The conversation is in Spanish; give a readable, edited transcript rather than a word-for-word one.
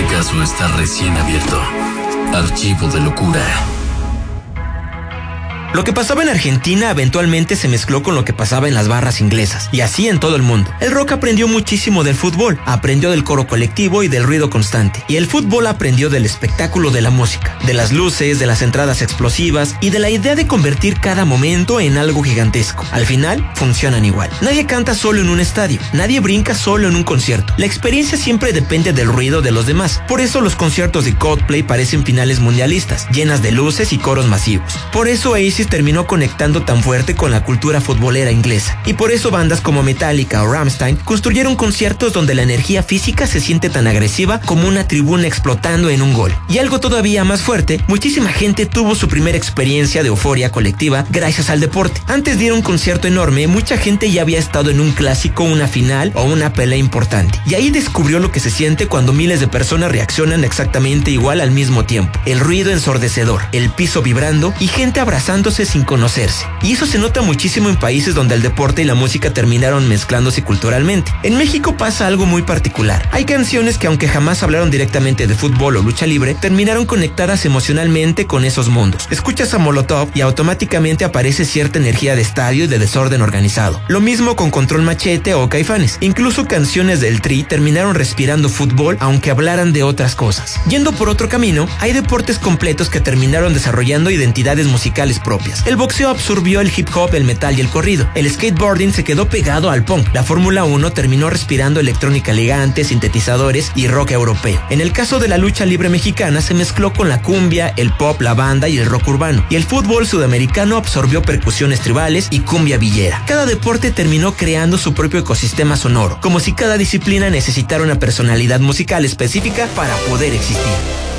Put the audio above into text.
caso está recién abierto. Archivo de locura. Lo que pasaba en Argentina eventualmente se mezcló con lo que pasaba en las barras inglesas, y así en todo el mundo. El rock aprendió muchísimo del fútbol, aprendió del coro colectivo y del ruido constante. Y el fútbol aprendió del espectáculo de la música, de las luces, de las entradas explosivas y de la idea de convertir cada momento en algo gigantesco. Al final, funcionan igual. Nadie canta solo en un estadio, nadie brinca solo en un concierto. La experiencia siempre depende del ruido de los demás. Por eso los conciertos de Coldplay parecen finales mundialistas, llenas de luces y coros masivos. Por eso Oasis terminó conectando tan fuerte con la cultura futbolera inglesa. Y por eso bandas como Metallica o Rammstein construyeron conciertos donde la energía física se siente tan agresiva como una tribuna explotando en un gol. Y algo todavía más fuerte, muchísima gente tuvo su primera experiencia de euforia colectiva gracias al deporte. Antes de ir a un concierto enorme, mucha gente ya había estado en un clásico, una final o una pelea importante. Y ahí descubrió lo que se siente cuando miles de personas reaccionan exactamente igual al mismo tiempo. El ruido ensordecedor, el piso vibrando y gente abrazándose sin conocerse. Y eso se nota muchísimo en países donde el deporte y la música terminaron mezclándose culturalmente. En México pasa algo muy particular. Hay canciones que, aunque jamás hablaron directamente de fútbol o lucha libre, terminaron conectadas emocionalmente con esos mundos. Escuchas a Molotov y automáticamente aparece cierta energía de estadio y de desorden organizado. Lo mismo con Control Machete o Caifanes. Incluso canciones del Tri terminaron respirando fútbol, aunque hablaran de otras cosas. Yendo por otro camino, hay deportes completos que terminaron desarrollando identidades musicales propias. El boxeo absorbió el hip hop, el metal y el corrido. El skateboarding se quedó pegado al punk. La Fórmula 1 terminó respirando electrónica elegante, sintetizadores y rock europeo. En el caso de la lucha libre mexicana se mezcló con la cumbia, el pop, la banda y el rock urbano. Y el fútbol sudamericano absorbió percusiones tribales y cumbia villera. Cada deporte terminó creando su propio ecosistema sonoro, como si cada disciplina necesitara una personalidad musical específica para poder existir.